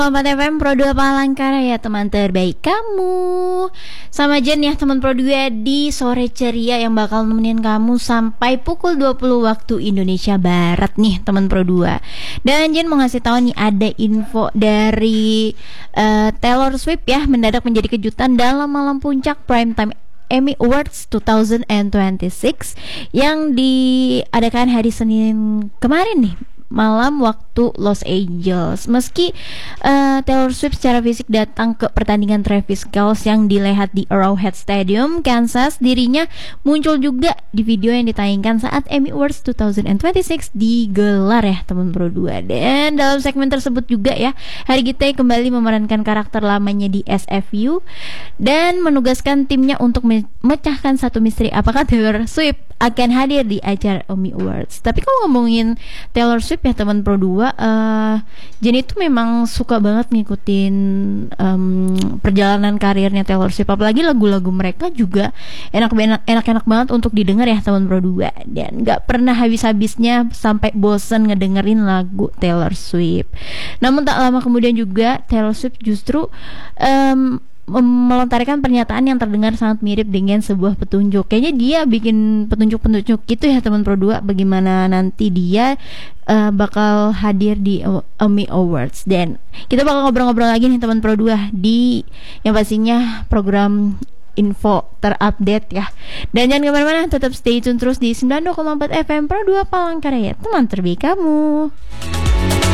Kompas FM Pro 2 Palangkaraya, teman terbaik kamu. Sama Jen ya teman Pro 2 di sore ceria yang bakal nemenin kamu sampai pukul 20 waktu Indonesia Barat nih teman Pro 2. Dan Jen mau ngasih tahu nih ada info dari Taylor Swift ya, mendadak menjadi kejutan dalam malam puncak Primetime Emmy Awards 2026 yang diadakan hari Senin kemarin nih malam waktu Los Angeles. Meski Taylor Swift secara fisik datang ke pertandingan Travis Kelce yang dilihat di Arrowhead Stadium, Kansas, dirinya muncul juga di video yang ditayangkan saat Emmy Awards 2026 digelar ya teman Pro 2. Dan dalam segmen tersebut juga ya, Harry Gitte kembali memerankan karakter lamanya di SFU dan menugaskan timnya untuk memecahkan satu misteri apakah Taylor Swift akan hadir di acara Emmy Awards. Tapi kalau ngomongin Taylor Swift ya teman Pro 2, Jenny itu memang suka banget ngikutin perjalanan karirnya Taylor Swift. Apalagi lagu-lagu mereka juga enak-enak banget untuk didengar ya teman Pro 2. Dan gak pernah habis-habisnya sampai bosen ngedengerin lagu Taylor Swift. Namun tak lama kemudian juga Taylor Swift justru melontarkan pernyataan yang terdengar sangat mirip dengan sebuah petunjuk. Kayaknya dia bikin petunjuk-petunjuk gitu ya teman Pro 2, bagaimana nanti dia bakal hadir di Emmy Awards. Dan kita bakal ngobrol-ngobrol lagi nih teman Pro 2 di yang pastinya program info terupdate ya. Dan jangan kemana-mana, tetap stay tune terus di 92,4 FM Pro 2 Palangkaraya, teman terbaik kamu.